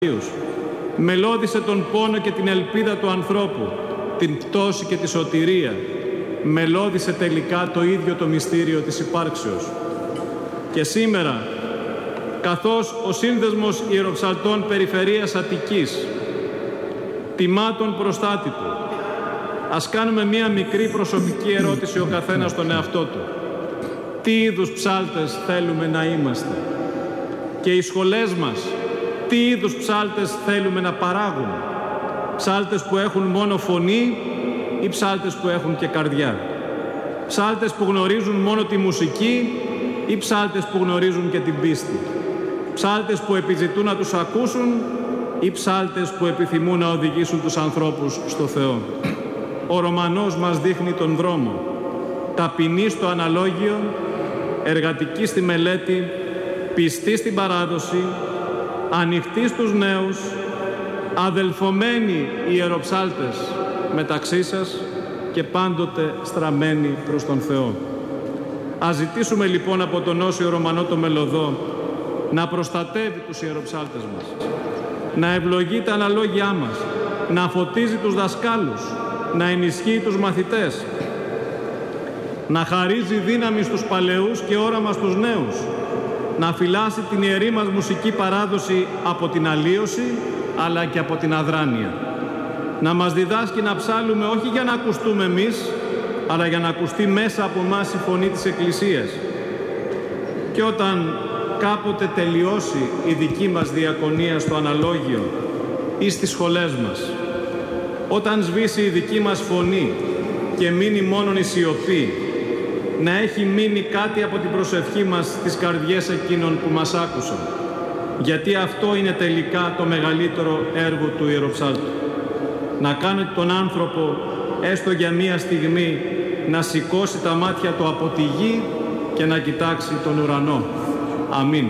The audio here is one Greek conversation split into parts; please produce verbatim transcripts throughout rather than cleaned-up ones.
Μελώδησε τον πόνο και την ελπίδα του ανθρώπου, την πτώση και τη σωτηρία. Μελώδησε τελικά το ίδιο το μυστήριο της υπάρξεως. Και σήμερα, καθώς ο Σύνδεσμος Ιεροψαλτών Περιφερείας Αττικής τιμά τον προστάτη του, ας κάνουμε μία μικρή προσωπική ερώτηση ο καθένας στον εαυτό του. Τι είδους ψάλτες θέλουμε να είμαστε? Και οι σχολές μας, τι είδους ψάλτες θέλουμε να παράγουν? Ψάλτες που έχουν μόνο φωνή ή ψάλτες που έχουν και καρδιά? Ψάλτες που γνωρίζουν μόνο τη μουσική ή ψάλτες που γνωρίζουν και την πίστη? Ψάλτες που επιζητούν να τους ακούσουν ή ψάλτες που επιθυμούν να οδηγήσουν τους ανθρώπους στο Θεό? Ο Ρωμανός μας δείχνει τον δρόμο. Ταπεινή στο αναλόγιο, εργατική στη μελέτη, πιστή στην παράδοση, ανοιχτή στους νέους, αδελφωμένοι οι ιεροψάλτες μεταξύ σας και πάντοτε στραμμένοι προς τον Θεό. Ας ζητήσουμε λοιπόν από τον Όσιο Ρωμανό το Μελωδό να προστατεύει τους ιεροψάλτες μας, να ευλογεί τα αναλόγια μας, να φωτίζει τους δασκάλους, να ενισχύει τους μαθητές, να χαρίζει δύναμη στους παλαιούς και όραμα στους νέους, να φυλάσει την ιερή μας μουσική παράδοση από την αλλίωση αλλά και από την αδράνεια. Να μας διδάσκει να ψάλουμε όχι για να ακουστούμε εμείς, αλλά για να ακουστεί μέσα από εμάς η φωνή της Εκκλησίας. Και όταν κάποτε τελειώσει η δική μας διακονία στο αναλόγιο ή στις σχολές μας, όταν σβήσει η δική μας φωνή και μείνει μόνον η σιωπή, να έχει μείνει κάτι από την προσευχή μας στις καρδιές εκείνων που μας άκουσαν. Γιατί αυτό είναι τελικά το μεγαλύτερο έργο του ιεροψάλτου. Να κάνει τον άνθρωπο, έστω για μία στιγμή, να σηκώσει τα μάτια του από τη γη και να κοιτάξει τον ουρανό. Αμήν.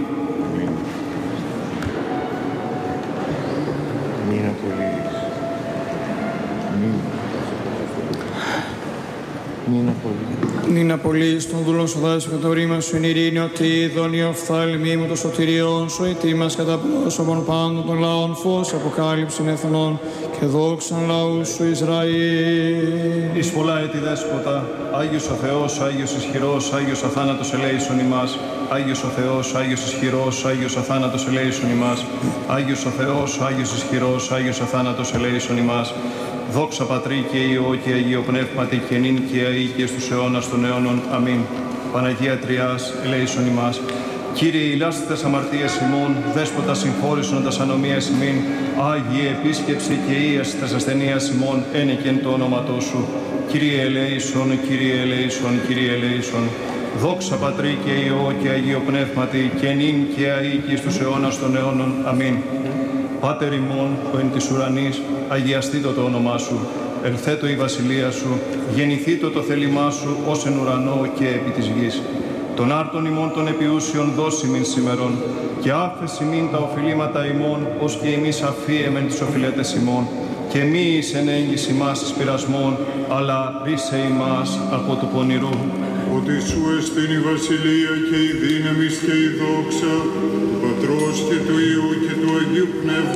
Νίνα πολύ στον δούλον σου δάση και το ρήμα σου είναι ειρήνη, ότι είδον η οφθάλμη μου το σωτηριόν σου, η τίμας κατά πρόσωπον πάντων των λαών, φως αποκάλυψην εθνών και δόξαν λαού σου Ισραήλ. Εις πολλά έτη δέσποτα, Άγιος ο Θεός, Άγιος ισχυρός, Άγιος αθάνατος ελέησον ημάς. Άγιος ο Θεός, Άγιος ισχυρός, Άγιος αθάνατος ελέησον ημάς. Άγιος ο Θεός, Άγιος ισχυρός, Άγιος αθάνατος ελέησον ημάς. Δόξα Πατρί και Υιό και Αγίο Πνεύματι και νυν και αεί και στους αιώνας των αιώνων. Αμήν. Παναγία Τριάς, ελέησον ημάς. Κύριε, ηλάστε τας αμαρτίες ημών, Δέσποτα συγχώρησον τας ανομίας ημίν, Άγιε επίσκεψε και ίαση τας ασθενείας ημών, ένεκεν το όνοματό σου. Κύριε ελέησον, Κύριε ελέησον, Κύριε ελέησον. Δόξα Πατρί και Υιό και Αγίο Πνεύματι και νυν και αεί και στους αιώνας των αιώνων. Αμήν. Πάτερ ημών, ο εν της ουρανής, αγιαστήτω το όνομά σου, ελθέτω η βασιλεία σου, γεννηθήτω το θέλημά σου, ως εν ουρανό και επί της γης. Τον άρτον ημών των επιούσιων δώσιμην σήμερον, και άφεση μην τα οφειλήματα ημών, ως και εμείς αφίεμεν τις οφειλέτες ημών, και μη εις ενέγγις ημάς εις πειρασμών, αλλά ρίσε ημάς από του πονηρού. Ότι σου εστίν η βασιλεία και η δύναμις και η δόξα, του Πατρός και του Υιού και του Αγίου Πνεύματος,